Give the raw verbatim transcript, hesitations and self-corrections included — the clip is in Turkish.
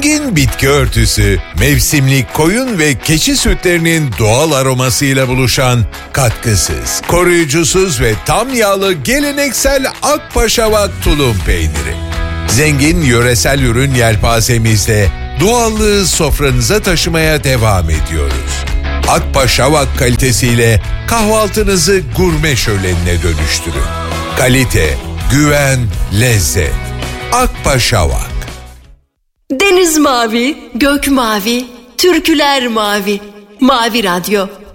Zengin bitki örtüsü, mevsimlik koyun ve keçi sütlerinin doğal aromasıyla buluşan katkısız, koruyucusuz ve tam yağlı geleneksel Akpaşavak tulum peyniri. Zengin yöresel ürün yelpazemizle doğallığı sofranıza taşımaya devam ediyoruz. Akpaşavak kalitesiyle kahvaltınızı gurme şölenine dönüştürün. Kalite, güven, lezzet. Akpaşavak. Deniz mavi, gök mavi, türküler mavi. Mavi Radyo.